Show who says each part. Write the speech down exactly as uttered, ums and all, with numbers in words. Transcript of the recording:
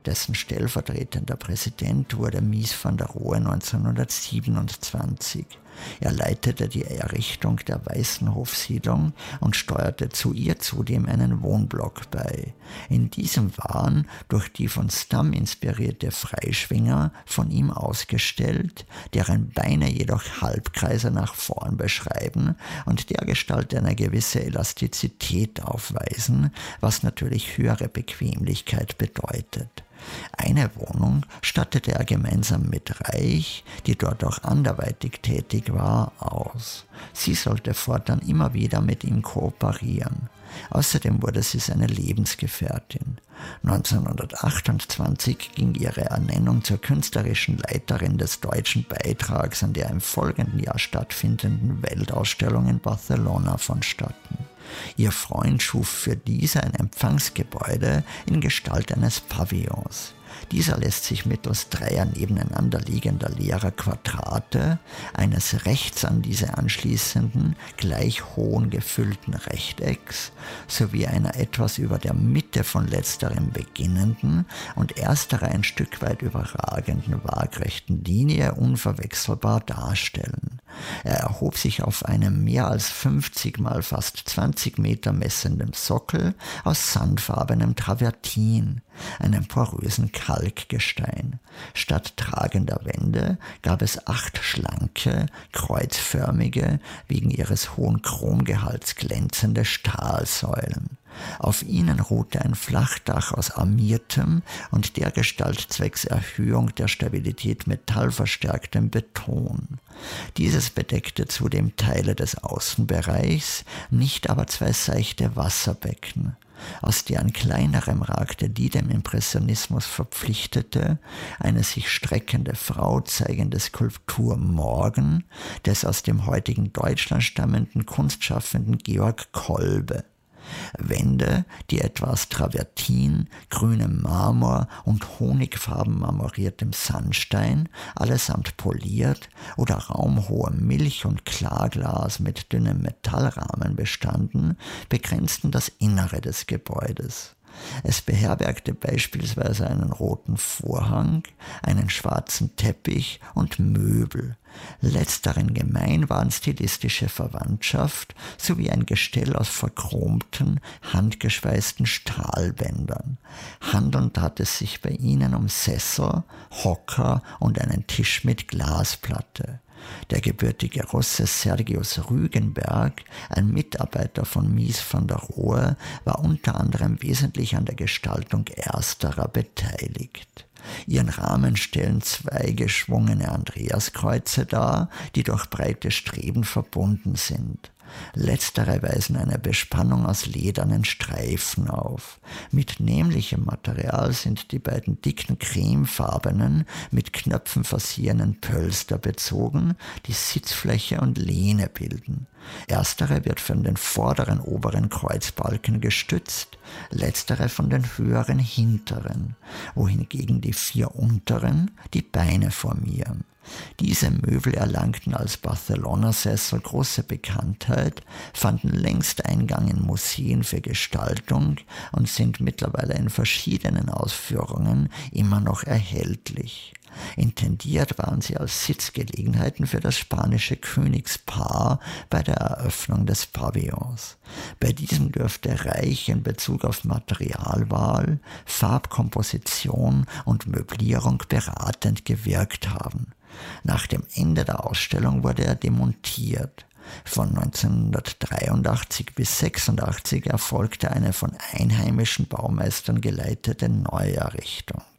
Speaker 1: Dessen stellvertretender Präsident wurde Mies van der Rohe neunzehnhundertsiebenundzwanzig. Er leitete die Errichtung der Weißenhofsiedlung und steuerte zu ihr zudem einen Wohnblock bei. In diesem waren durch die von Stam inspirierte Freischwinger von ihm ausgestellt, deren Beine jedoch Halbkreise nach vorn beschreiben und dergestalt eine gewisse Elastizität aufweisen, was natürlich höhere Bequemlichkeit bedeutet. Eine Wohnung stattete er gemeinsam mit Reich, die dort auch anderweitig tätig war, aus. Sie sollte fortan immer wieder mit ihm kooperieren. Außerdem wurde sie seine Lebensgefährtin. neunzehnhundertachtundzwanzig ging ihre Ernennung zur künstlerischen Leiterin des deutschen Beitrags an der im folgenden Jahr stattfindenden Weltausstellung in Barcelona vonstatten. Ihr Freund schuf für diese ein Empfangsgebäude in Gestalt eines Pavillons. Dieser lässt sich mittels dreier nebeneinander liegender leerer Quadrate, eines rechts an diese anschließenden, gleich hohen gefüllten Rechtecks sowie einer etwas über der Mitte von letzterem beginnenden und ersterer ein Stück weit überragenden waagrechten Linie unverwechselbar darstellen. Er erhob sich auf einem mehr als fünfzig mal fast zwanzig Meter messenden Sockel aus sandfarbenem Travertin, einem porösen Kalkgestein. Statt tragender Wände gab es acht schlanke, kreuzförmige, wegen ihres hohen Chromgehalts glänzende Stahlsäulen. Auf ihnen ruhte ein Flachdach aus armiertem und dergestalt zwecks Erhöhung der Stabilität metallverstärktem Beton. Dieses bedeckte zudem Teile des Außenbereichs, nicht aber zwei seichte Wasserbecken. Aus deren kleinerem ragte die dem Impressionismus verpflichtete, eine sich streckende Frau zeigende Skulptur Morgen des aus dem heutigen Deutschland stammenden Kunstschaffenden Georg Kolbe. Wände, die etwa aus Travertin, grünem Marmor und honigfarben marmoriertem Sandstein, allesamt poliert, oder raumhohem Milch- und Klarglas mit dünnem Metallrahmen bestanden, begrenzten das Innere des Gebäudes. Es beherbergte beispielsweise einen roten Vorhang, einen schwarzen Teppich und Möbel. Letzteren gemein waren stilistische Verwandtschaft sowie ein Gestell aus verchromten, handgeschweißten Stahlbändern. Handelnd hat es sich bei ihnen um Sessel, Hocker und einen Tisch mit Glasplatte. Der gebürtige Russe Sergius Rügenberg, ein Mitarbeiter von Mies van der Rohe, war unter anderem wesentlich an der Gestaltung ersterer beteiligt. Ihren Rahmen stellen zwei geschwungene Andreaskreuze dar, die durch breite Streben verbunden sind. Letztere weisen eine Bespannung aus ledernen Streifen auf. Mit nämlichem Material sind die beiden dicken cremefarbenen, mit Knöpfen versehenen Pölster bezogen, die Sitzfläche und Lehne bilden. Erstere wird von den vorderen oberen Kreuzbalken gestützt, letztere von den höheren hinteren, wohingegen die vier unteren die Beine formieren. Diese Möbel erlangten als Barcelona-Sessel große Bekanntheit, fanden längst Eingang in Museen für Gestaltung und sind mittlerweile in verschiedenen Ausführungen immer noch erhältlich. Intendiert waren sie als Sitzgelegenheiten für das spanische Königspaar bei der Eröffnung des Pavillons. Bei diesem dürfte Reich in Bezug auf Materialwahl, Farbkomposition und Möblierung beratend gewirkt haben. Nach dem Ende der Ausstellung wurde er demontiert. Von neunzehnhundertdreiundachtzig bis sechsundachtzig erfolgte eine von einheimischen Baumeistern geleitete Neuerrichtung.